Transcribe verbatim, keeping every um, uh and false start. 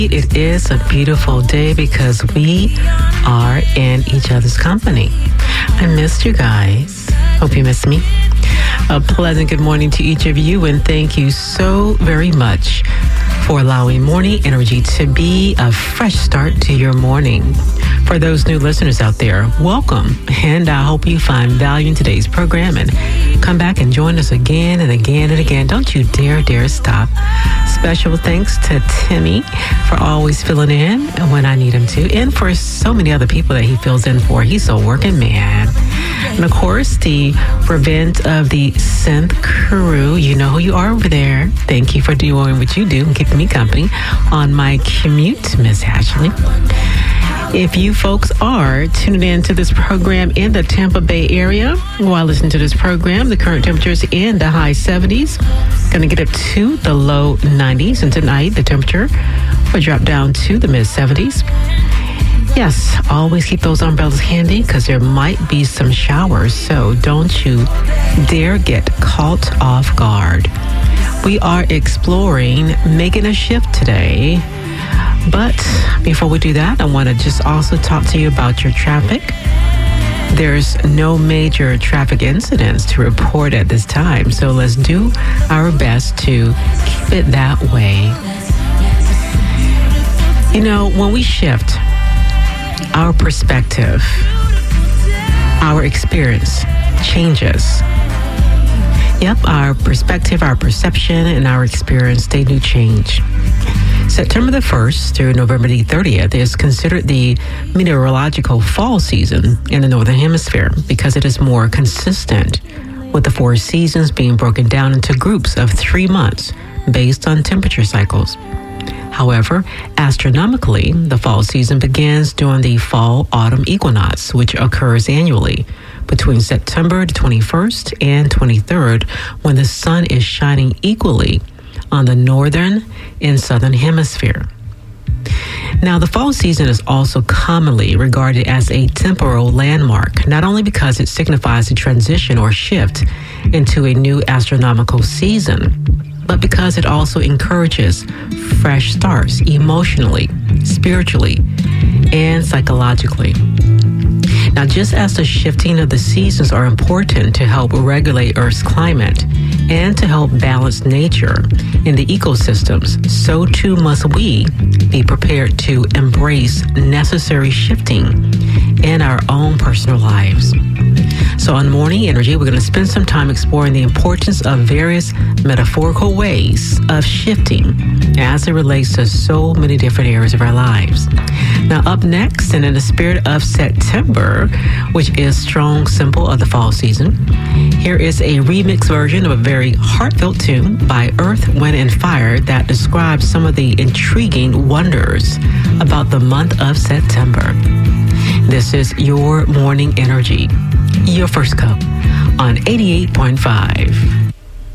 It is a beautiful day because we are in each other's company. I missed you guys. Hope you missed me. A pleasant good morning to each of you, and thank you so very much for allowing Morning Energy to be a fresh start to your morning. For those new listeners out there, welcome, and I hope you find value in today's program and come back and join us again and again and again. Don't you dare, dare stop. Special thanks to Timmy for always filling in when I need him to, and for so many other people that he fills in for. He's a working man. And of course, the prevent of the synth crew. You know who you are over there. Thank you for doing what you do and keeping me company on my commute, Miss Ashley. If you folks are tuning in to this program in the Tampa Bay area while listening to this program, the current temperatures in the high seventies, going to get up to the low nineties, and tonight the temperature will drop down to the mid seventies. Yes, always keep those umbrellas handy because there might be some showers, so don't you dare get caught off guard. We are exploring making a shift today. But before we do that, I want to just also talk to you about your traffic. There's no major traffic incidents to report at this time, so let's do our best to keep it that way. You know, when we shift our perspective, our experience changes. Yep, our perspective, our perception, and our experience, they do change. September the first through November the thirtieth is considered the meteorological fall season in the Northern Hemisphere because it is more consistent, with the four seasons being broken down into groups of three months based on temperature cycles. However, astronomically, the fall season begins during the fall-autumn equinox, which occurs annually between September the twenty-first and twenty-third, when the sun is shining equally on the northern and southern hemisphere. Now, the fall season is also commonly regarded as a temporal landmark, not only because it signifies a transition or shift into a new astronomical season, but because it also encourages fresh starts emotionally, spiritually, and psychologically. Now, just as the shifting of the seasons are important to help regulate Earth's climate and to help balance nature in the ecosystems, so too must we be prepared to embrace necessary shifting in our own personal lives. So on Morning Energy, we're going to spend some time exploring the importance of various metaphorical ways of shifting as it relates to so many different areas of our lives. Now, up next, and in the spirit of September, which is strong symbol of the fall season, here is a remix version of a very heartfelt tune by Earth, Wind, and Fire that describes some of the intriguing wonders about the month of September. This is your Morning Energy, your first cup on eighty-eight point five.